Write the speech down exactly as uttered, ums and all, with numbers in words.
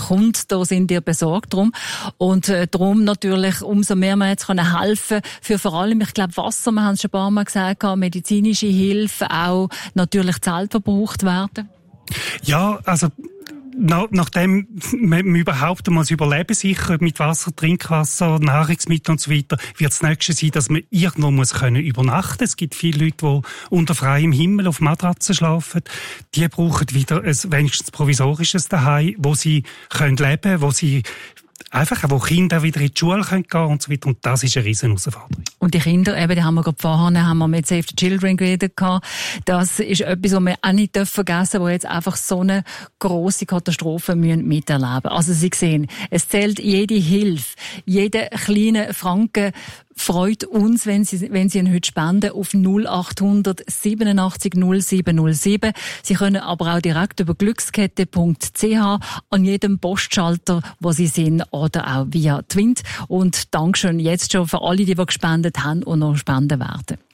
kommt, da sind ihr besorgt drum. Und äh, darum natürlich, umso mehr wir jetzt können helfen für vor allem, ich glaube, Wasser, wir haben es schon ein paar Mal gesagt, medizinische Hilfe, auch natürlich Zelt, die gebraucht werden. Ja, also nach, nachdem man überhaupt einmal das Überleben sicher mit Wasser, Trinkwasser, Nahrungsmittel und so weiter, wird das Nächste sein, dass man irgendwo muss können übernachten. Es gibt viele Leute, die unter freiem Himmel auf Matratzen schlafen. Die brauchen wieder ein wenigstens provisorisches Zuhause, wo sie können leben, wo sie einfach, wo Kinder wieder in die Schule gehen können und so weiter. Und das ist eine riesen Herausforderung. Und die Kinder, eben, die haben wir gerade vorhin, haben wir mit Save the Children geredet gehabt. Das ist etwas, was wir auch nicht vergessen dürfen, wo jetzt einfach so eine grosse Katastrophe müssen miterleben. Also Sie sehen, es zählt jede Hilfe, jeder kleine Franken freut uns, wenn Sie, wenn Sie ihn heute spenden, auf null acht hundert siebenundachtzig null sieben null sieben. Sie können aber auch direkt über glückskette punkt c h an jedem Postschalter, wo Sie sind, oder auch via Twint. Und Dankeschön jetzt schon für alle, die, die gespendet haben und noch spenden werden.